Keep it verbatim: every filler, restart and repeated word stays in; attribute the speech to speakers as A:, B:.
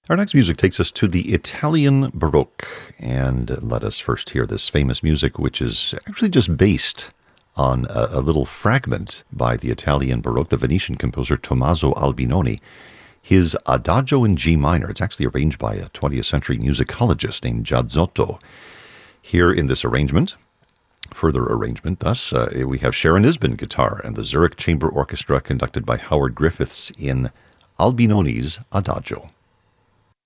A: Our next music takes us to the Italian Baroque, and let us first hear this famous music, which is actually just based on a, a little fragment by the Italian Baroque, the Venetian composer Tommaso Albinoni, his Adagio in G minor. It's actually arranged by a twentieth century musicologist named Giazzotto. Here in this arrangement, further arrangement, thus, uh, we have Sharon Isbin guitar and the Zurich Chamber Orchestra conducted by Howard Griffiths in Albinoni's Adagio.